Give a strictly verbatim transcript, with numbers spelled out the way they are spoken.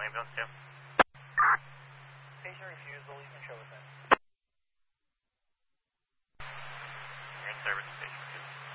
ambulance two. Patient refusal, you can show us in.